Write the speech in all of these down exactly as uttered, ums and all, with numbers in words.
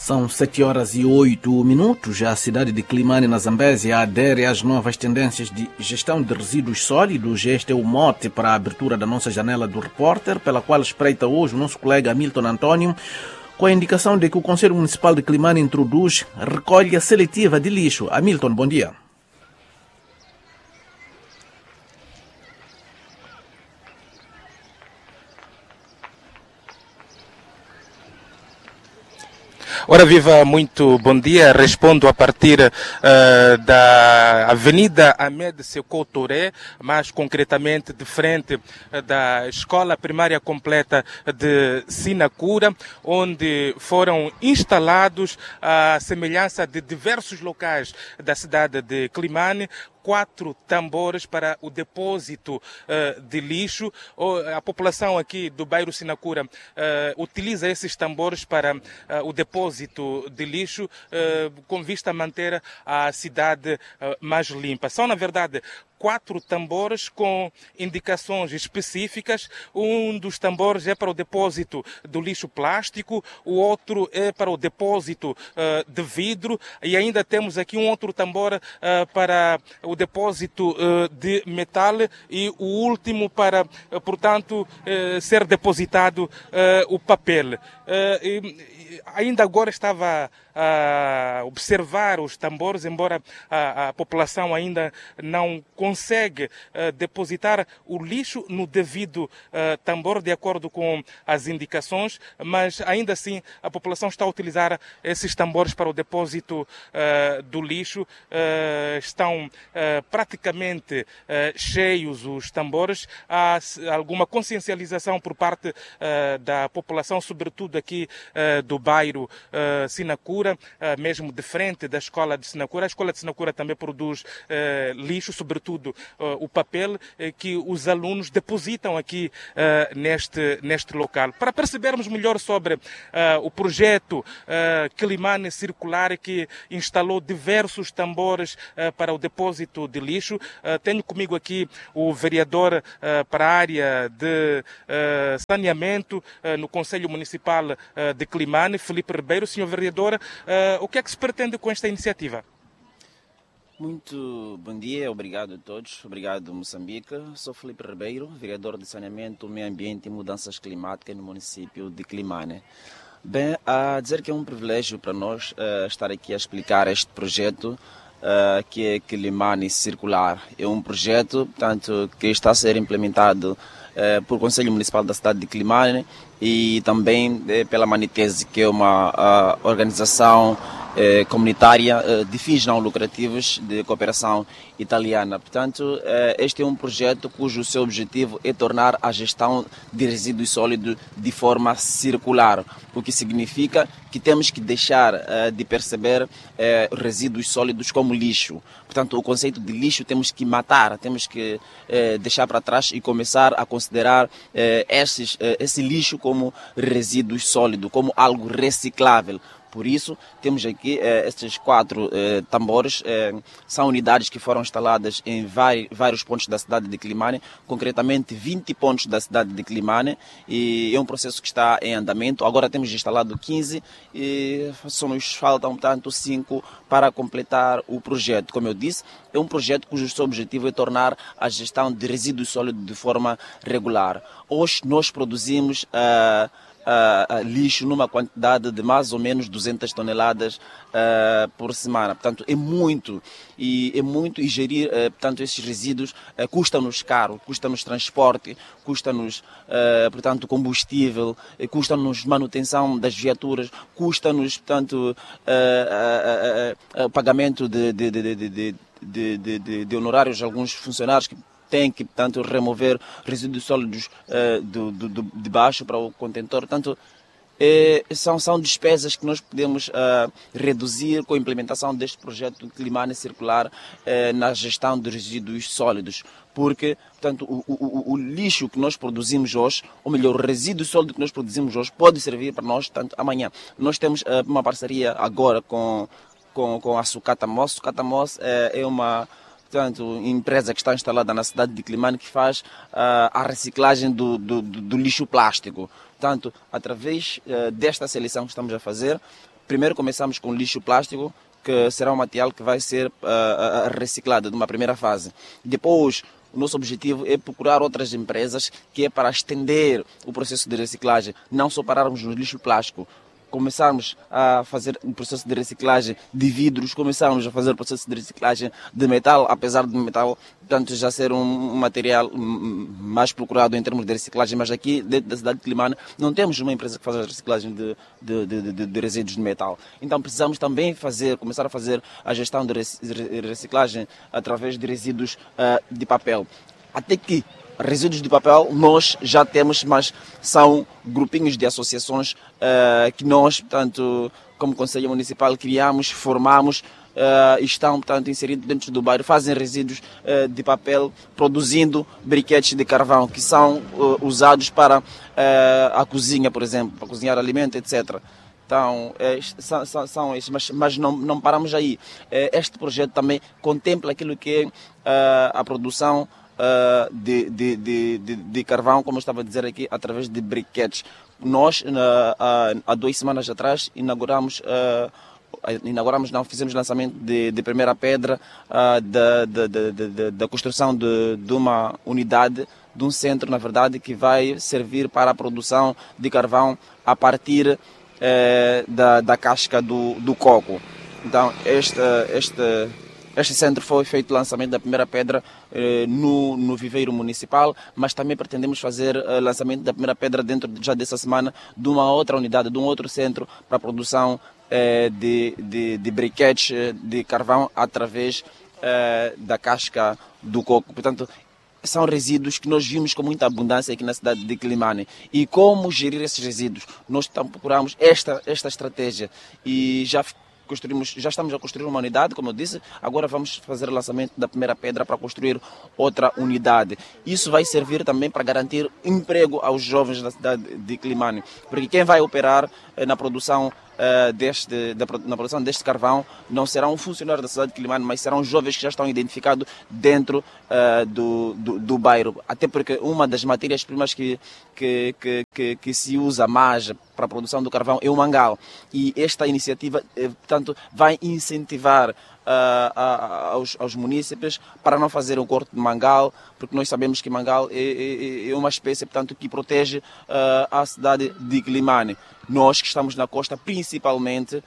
São sete horas e oito minutos. A cidade de Climane, na Zambésia, adere às novas tendências de gestão de resíduos sólidos. Este é o mote para a abertura da nossa janela do repórter, pela qual espreita hoje o nosso colega Hamilton Antônio, com a indicação de que o Conselho Municipal de Climane introduz recolha seletiva de lixo. Hamilton, bom dia. Ora viva, muito bom dia. Respondo a partir uh, da Avenida Ahmed Sekou Touré, mais concretamente de frente uh, da Escola Primária Completa de Sinacura, onde foram instalados, à semelhança de diversos locais da cidade de Climane, quatro tambores para o depósito uh, de lixo. A população aqui do bairro Sinacura uh, utiliza esses tambores para uh, o depósito de lixo uh, com vista a manter a cidade uh, mais limpa. São, na verdade, quatro tambores com indicações específicas. Um dos tambores é para o depósito do lixo plástico, o outro é para o depósito uh, de vidro, e ainda temos aqui um outro tambor uh, para o depósito uh, de metal, e o último para, uh, portanto, uh, ser depositado uh, o papel. Uh, e, ainda agora estava a observar os tambores, embora a, a população ainda não consegue uh, depositar o lixo no devido uh, tambor, de acordo com as indicações, mas ainda assim a população está a utilizar esses tambores para o depósito uh, do lixo. Uh, estão uh, praticamente uh, cheios os tambores. Há alguma consciencialização por parte uh, da população, sobretudo aqui uh, do bairro uh, Sinacura, Uh, mesmo de frente da escola de Sinacura. A escola de Sinacura também produz uh, lixo, sobretudo uh, o papel uh, que os alunos depositam aqui uh, neste, neste local. Para percebermos melhor sobre uh, o projeto uh, Climane Circular, que instalou diversos tambores uh, para o depósito de lixo, uh, tenho comigo aqui o vereador uh, para a área de uh, saneamento uh, no Conselho Municipal uh, de Climane, Filipe Ribeiro. Senhor vereador, Uh, o que é que se pretende com esta iniciativa? Muito bom dia, obrigado a todos, obrigado Moçambique. Sou Filipe Ribeiro, vereador de Saneamento, Meio Ambiente e Mudanças Climáticas no município de Climane. Bem, a dizer que é um privilégio para nós uh, estar aqui a explicar este projeto uh, que é Climane Circular. É um projeto, portanto, que está a ser implementado Uh, por Conselho Municipal da cidade de Climane e também uh, pela Manitese, que é uma uh, organização uh, comunitária uh, de fins não lucrativos de cooperação italiana. Portanto, uh, este é um projeto cujo seu objetivo é tornar a gestão de resíduos sólidos de forma circular, o que significa que temos que deixar uh, de perceber uh, resíduos sólidos como lixo. Portanto, o conceito de lixo temos que matar, temos que uh, deixar para trás e começar a considerar eh, esses, eh, esse lixo como resíduos sólidos, como algo reciclável. Por isso, temos aqui eh, estes quatro eh, tambores, eh, são unidades que foram instaladas em vai, vários pontos da cidade de Climane, concretamente vinte pontos da cidade de Climane, e é um processo que está em andamento. Agora temos instalado quinze e só nos faltam, portanto, cinco para completar o projeto. Como eu disse, é um projeto cujo seu objetivo é tornar a gestão de resíduos sólidos de forma regular. Hoje nós produzimos uh, Uh, uh, lixo numa quantidade de mais ou menos duzentas toneladas uh, por semana. Portanto, é muito. E é muito e gerir, uh, portanto, esses resíduos uh, custa-nos caro, custa-nos transporte, custa-nos, uh, portanto, combustível, uh, custa-nos manutenção das viaturas, custa-nos, portanto, uh, uh, uh, uh, pagamento de, de, de, de, de, de, de, de, de honorários de alguns funcionários que tem que, portanto, remover resíduos sólidos uh, do, do, do, de baixo para o contentor. Portanto, eh, são, são despesas que nós podemos uh, reduzir com a implementação deste projeto Climane Circular uh, na gestão de resíduos sólidos. Porque, portanto, o, o, o lixo que nós produzimos hoje, ou melhor, o resíduo sólido que nós produzimos hoje, pode servir para nós, tanto amanhã. Nós temos uh, uma parceria agora com, com, com a Sucata Moss. Sucata Moss uh, é uma portanto, empresa que está instalada na cidade de Climane que faz uh, a reciclagem do, do, do lixo plástico. Portanto, através uh, desta seleção que estamos a fazer, primeiro começamos com lixo plástico, que será um material que vai ser uh, reciclado numa primeira fase. Depois, o nosso objetivo é procurar outras empresas que é para estender o processo de reciclagem, não só pararmos no lixo plástico. Começarmos a fazer o processo de reciclagem de vidros, começarmos a fazer o processo de reciclagem de metal, apesar do metal tanto já ser um material mais procurado em termos de reciclagem, mas aqui dentro da cidade de Climane não temos uma empresa que faz a reciclagem de, de, de, de, de resíduos de metal. Então precisamos também fazer, começar a fazer a gestão de reciclagem através de resíduos uh, de papel. Até que resíduos de papel nós já temos, mas são grupinhos de associações uh, que nós, portanto, como Conselho Municipal, criamos, formamos uh, e estão, portanto, inseridos dentro do bairro, fazem resíduos uh, de papel, produzindo briquetes de carvão que são uh, usados para uh, a cozinha, por exemplo, para cozinhar alimento, etcétera. Então, é, são, são, são esses, mas, mas não, não paramos aí. É, este projeto também contempla aquilo que é uh, a produção Uh, de, de, de, de, de carvão, como eu estava a dizer aqui, através de briquetes. Nós, uh, uh, há duas semanas atrás, inauguramos, uh, inauguramos não, fizemos lançamento de, de primeira pedra uh, da, da, da, da, da construção de, de uma unidade, de um centro, na verdade, que vai servir para a produção de carvão a partir uh, da, da casca do, do coco. Então, este, este Este centro foi feito o lançamento da primeira pedra eh, no, no viveiro municipal, mas também pretendemos fazer o eh, lançamento da primeira pedra dentro já dessa semana de uma outra unidade, de um outro centro para a produção eh, de, de, de briquetes de carvão através eh, da casca do coco. Portanto, são resíduos que nós vimos com muita abundância aqui na cidade de Climane. E como gerir esses resíduos? Nós procuramos esta, esta estratégia e já Construímos, já estamos a construir uma unidade, como eu disse, agora vamos fazer o lançamento da primeira pedra para construir outra unidade. Isso vai servir também para garantir emprego aos jovens da cidade de Climane, porque quem vai operar eh, na produção Uh, deste, da, na produção deste carvão não serão um funcionário da cidade de Climane, mas serão jovens que já estão identificados dentro uh, do, do, do bairro. Até porque uma das matérias-primas que, que, que, que, que se usa mais para a produção do carvão é o mangal. E esta iniciativa, eh, portanto, vai incentivar Uh, a, aos, aos munícipes para não fazer o corte de mangal, porque nós sabemos que mangal é, é, é uma espécie, portanto, que protege uh, a cidade de Climane. Nós que estamos na costa, principalmente,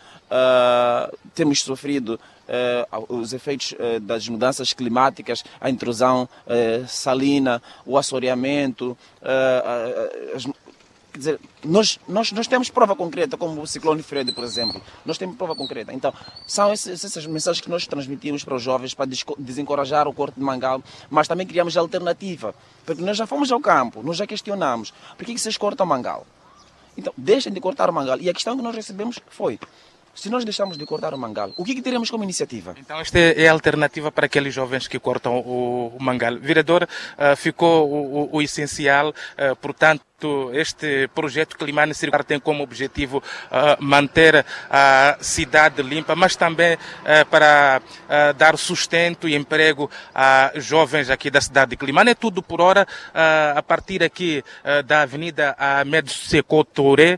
uh, temos sofrido uh, os efeitos uh, das mudanças climáticas, a intrusão uh, salina, o assoreamento, uh, uh, as, quer dizer, nós, nós, nós temos prova concreta, como o ciclone Freddy, por exemplo. Nós temos prova concreta. Então, são esses, essas mensagens que nós transmitimos para os jovens para desencorajar o corte de mangal, mas também criamos alternativa. Porque nós já fomos ao campo, nós já questionamos. Por que vocês cortam mangal? Então, deixem de cortar o mangal. E a questão que nós recebemos foi: se nós deixarmos de cortar o mangal, o que, que teremos como iniciativa? Então, esta é a alternativa para aqueles jovens que cortam o, o mangal. Vereador, uh, ficou o, o, o essencial, uh, portanto, este projeto Climane Circular tem como objetivo uh, manter a cidade limpa, mas também uh, para uh, dar sustento e emprego a jovens aqui da cidade de Climane. É tudo por hora, uh, a partir aqui uh, da Avenida Ahmed Sekou Touré.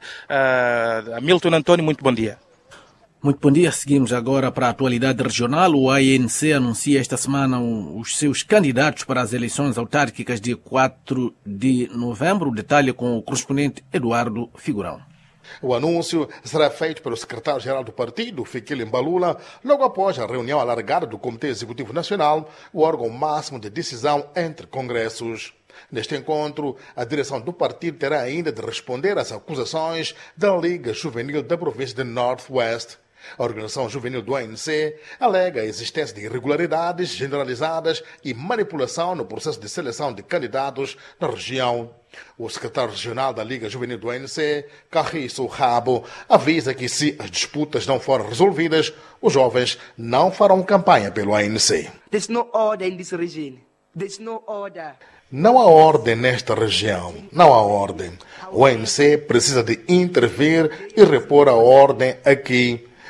Uh, Milton Antônio, muito bom dia. Muito bom dia. Seguimos agora para a atualidade regional. O A N C anuncia esta semana os seus candidatos para as eleições autárquicas de quatro de novembro. O detalhe com o correspondente Eduardo Figurão. O anúncio será feito pelo secretário-geral do partido, Fikile Mbalula, logo após a reunião alargada do Comitê Executivo Nacional, o órgão máximo de decisão entre congressos. Neste encontro, a direção do partido terá ainda de responder às acusações da Liga Juvenil da província de Northwest. A organização juvenil do A N C alega a existência de irregularidades generalizadas e manipulação no processo de seleção de candidatos na região. O secretário regional da Liga Juvenil do A N C, Carriço Rabo, avisa que se as disputas não forem resolvidas, os jovens não farão campanha pelo A N C. There's no order in this region. There's no order. Não há ordem nesta região. Não há ordem. O A N C precisa de intervir e repor a ordem aqui.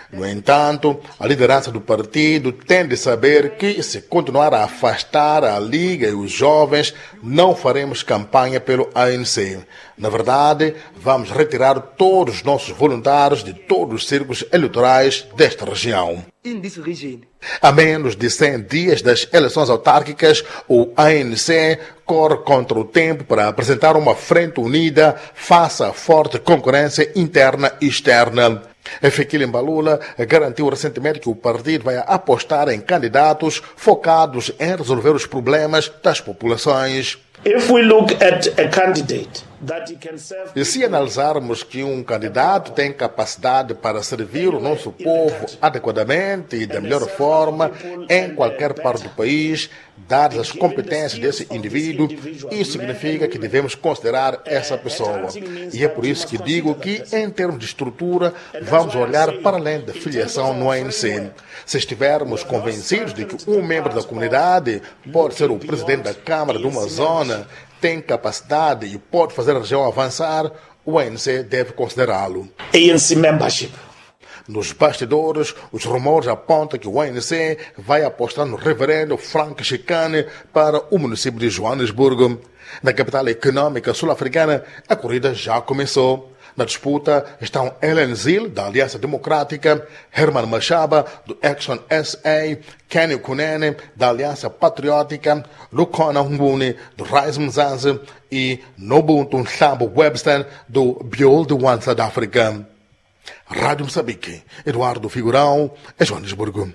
No entanto, a liderança do partido tem de saber que, se continuar a afastar a Liga e os jovens, não faremos campanha pelo A N C. Na verdade, vamos retirar todos os nossos voluntários de todos os círculos eleitorais desta região. In this region, A menos de cem dias das eleições autárquicas, o A N C corre contra o tempo para apresentar uma frente unida face à forte concorrência interna e externa. Fikile Mbalula garantiu recentemente que o partido vai apostar em candidatos focados em resolver os problemas das populações. If we look at a candidate that he can serve... E se analisarmos que um candidato tem capacidade para servir o nosso povo adequadamente e da melhor forma em qualquer parte do país, dadas as competências desse indivíduo, isso significa que devemos considerar essa pessoa. E é por isso que digo que, em termos de estrutura, vamos olhar para além da filiação no A N C. Se estivermos convencidos de que um membro da comunidade pode ser o presidente da Câmara de uma zona, tem capacidade e pode fazer a região avançar, o A N C deve considerá-lo. A N C membership. Nos bastidores, os rumores apontam que o A N C vai apostar no reverendo Frank Chicane para o município de Joanesburgo. Na capital econômica sul-africana, a corrida já começou. Na disputa estão Ellen Zil, da Aliança Democrática, Herman Mashaba, do Action S A, Kenny Kunene, da Aliança Patriótica, Lukona Mbuni, do Rise Mzanzi e Nobuntu Nhlambo Webster, do Biol de One South Africa. Rádio Moçambique, Eduardo Figurão, em Joanesburgo.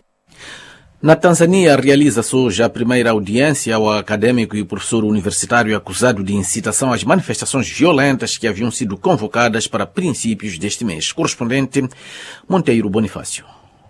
Na Tanzânia, realiza-se hoje a primeira audiência ao acadêmico e professor universitário acusado de incitação às manifestações violentas que haviam sido convocadas para princípios deste mês. Correspondente Monteiro Bonifácio.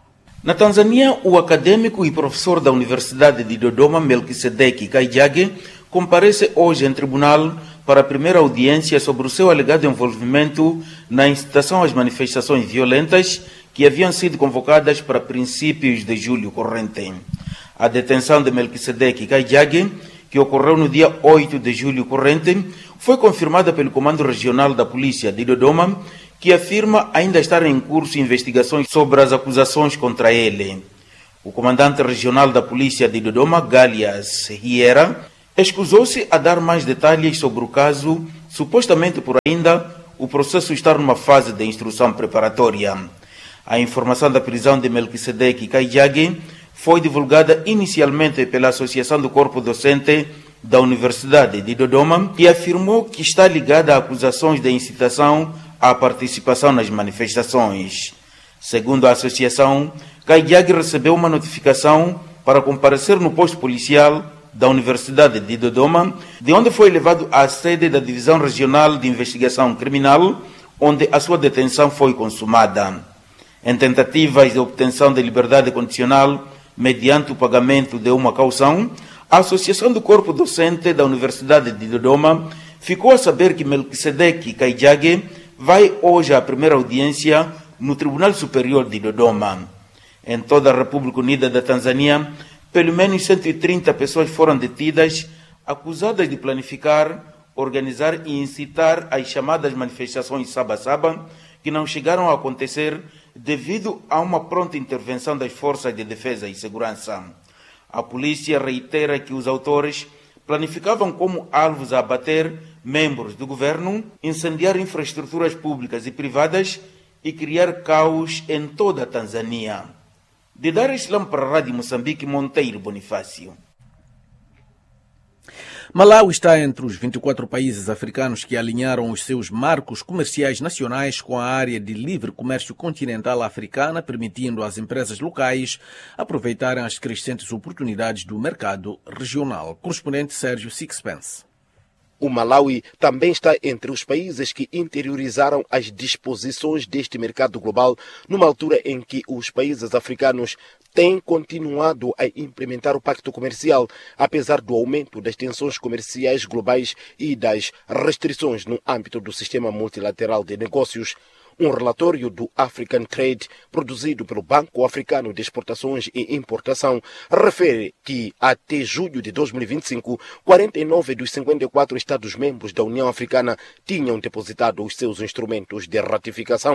Na Tanzânia, o acadêmico e professor da Universidade de Dodoma, Melquisedeque Kaijage, comparece hoje em tribunal para a primeira audiência sobre o seu alegado envolvimento na incitação às manifestações violentas que haviam sido convocadas para princípios de julho corrente. A detenção de Melquisedeque Kaijage, que ocorreu no dia oito de julho corrente, foi confirmada pelo Comando Regional da Polícia de Dodoma, que afirma ainda estar em curso investigações sobre as acusações contra ele. O comandante regional da Polícia de Dodoma, Galias Riera, escusou-se a dar mais detalhes sobre o caso, supostamente por ainda o processo estar numa fase de instrução preparatória. A informação da prisão de Melquisedeque Kaijage foi divulgada inicialmente pela Associação do Corpo Docente da Universidade de Dodoma, que afirmou que está ligada a acusações de incitação à participação nas manifestações. Segundo a associação, Kaijage recebeu uma notificação para comparecer no posto policial da Universidade de Dodoma, de onde foi levado à sede da Divisão Regional de Investigação Criminal, onde a sua detenção foi consumada. Em tentativas de obtenção de liberdade condicional, mediante o pagamento de uma caução, a Associação do Corpo Docente da Universidade de Dodoma ficou a saber que Melquisedeque Kaijage vai hoje à primeira audiência no Tribunal Superior de Dodoma. Em toda a República Unida da Tanzânia, pelo menos cento e trinta pessoas foram detidas, acusadas de planificar, organizar e incitar as chamadas manifestações Saba-Saba, que não chegaram a acontecer devido a uma pronta intervenção das forças de defesa e segurança. A polícia reitera que os autores planificavam como alvos a abater membros do governo, incendiar infraestruturas públicas e privadas e criar caos em toda a Tanzânia. De Dar es Salaam para a Rádio Moçambique, Monteiro Bonifácio. Malawi está entre os vinte e quatro países africanos que alinharam os seus marcos comerciais nacionais com a área de livre comércio continental africana, permitindo às empresas locais aproveitarem as crescentes oportunidades do mercado regional. Correspondente Sérgio Sixpence. O Malawi também está entre os países que interiorizaram as disposições deste mercado global, numa altura em que os países africanos têm continuado a implementar o Pacto Comercial, apesar do aumento das tensões comerciais globais e das restrições no âmbito do sistema multilateral de negócios. Um relatório do African Trade, produzido pelo Banco Africano de Exportações e Importação, refere que, até julho de dois mil e vinte e cinco, quarenta e nove dos cinquenta e quatro Estados-membros da União Africana tinham depositado os seus instrumentos de ratificação.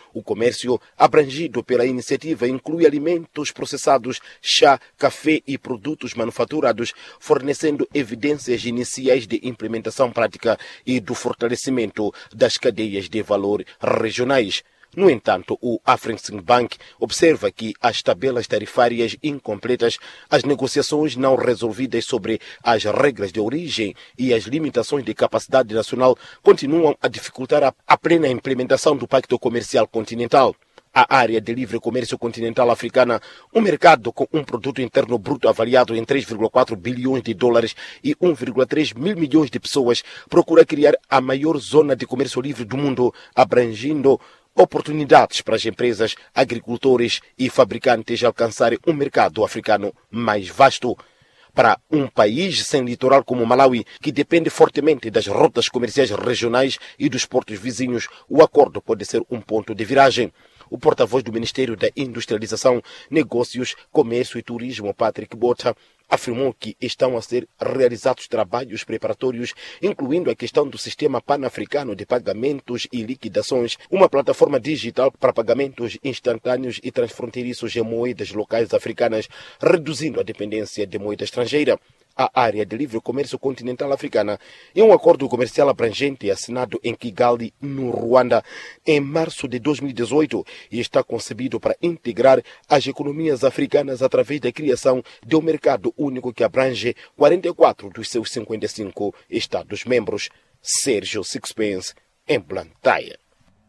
O comércio abrangido pela iniciativa inclui alimentos processados, chá, café e produtos manufaturados, fornecendo evidências iniciais de implementação prática e do fortalecimento das cadeias de valor regionais. No entanto, o Afreximbank observa que as tabelas tarifárias incompletas, as negociações não resolvidas sobre as regras de origem e as limitações de capacidade nacional continuam a dificultar a, a plena implementação do Pacto Comercial Continental. A área de livre comércio continental africana, um mercado com um produto interno bruto avaliado em três vírgula quatro bilhões de dólares e um vírgula três mil milhões de pessoas, procura criar a maior zona de comércio livre do mundo, abrangindo oportunidades para as empresas, agricultores e fabricantes alcançarem um mercado africano mais vasto. Para um país sem litoral como Malawi, que depende fortemente das rotas comerciais regionais e dos portos vizinhos, o acordo pode ser um ponto de viragem. O porta-voz do Ministério da Industrialização, Negócios, Comércio e Turismo, Patrick Botha, afirmou que estão a ser realizados trabalhos preparatórios, incluindo a questão do sistema pan-africano de pagamentos e liquidações, uma plataforma digital para pagamentos instantâneos e transfronteiriços em moedas locais africanas, reduzindo a dependência de moeda estrangeira. A área de livre comércio continental africana é um acordo comercial abrangente assinado em Kigali, no Ruanda, em março de dois mil e dezoito e está concebido para integrar as economias africanas através da criação de um mercado único que abrange quarenta e quatro dos seus cinquenta e cinco Estados-membros. Sérgio Sixpence, em Blantyre.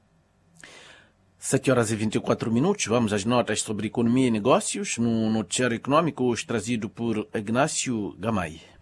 sete horas e vinte e quatro minutos. Vamos às notas sobre economia e negócios no noticiário econômico, trazido por Ignácio Gamay.